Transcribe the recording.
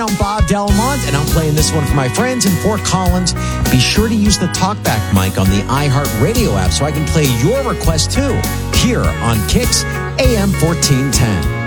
I'm Bob Delamont, and I'm playing this one for my friends in Fort Collins. Be sure to use the TalkBack mic on the iHeartRadio app so I can play your request too, here on Kix AM 1410.